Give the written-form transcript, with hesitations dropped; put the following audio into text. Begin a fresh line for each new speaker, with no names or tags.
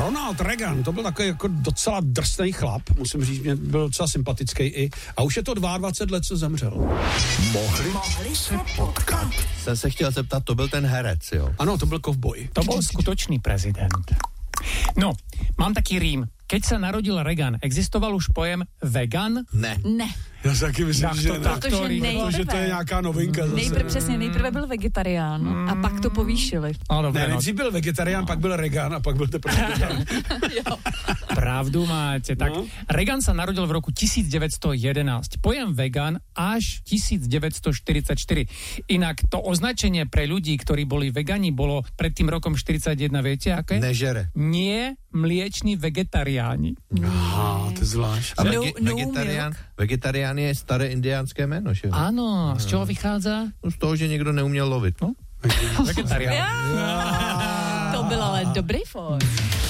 Ronald Reagan, to byl takový jako docela drsný chlap, musím říct, mě byl docela sympatický i. A už je to 22 let, co zemřel.
Mohli se potkat. Jsem se chtěl zeptat, to byl ten herec, jo?
Ano, to byl kovboj.
To bol skutočný prezident. No, mám taký rím. Keď sa narodil Reagan, existoval už pojem vegan?
Ne.
Já si taky myslím, že ne.
Protože
to je nějaká novinka zase.
Nejprve byl vegetarián a pak to povýšili.
Ne, nejdřív byl vegetarián, pak byl Reagan a pak byl teprve vegan.
Pravdu máte. Tak Reagan sa narodil v roku 1911. Pojem vegan až 1944. Inak to označenie pre ľudí, ktorí boli vegani, bolo pred tým rokom 41, viete aké?
Nežere.
Nie, mliečni vegetariáni.
Aha, to je zvlášť.
A vegetarián je staré indiánské jméno, že?
Áno, z čoho vychádza?
No z toho, že někdo neuměl lovit.
Vegetarián.
To byl ale dobrý fór.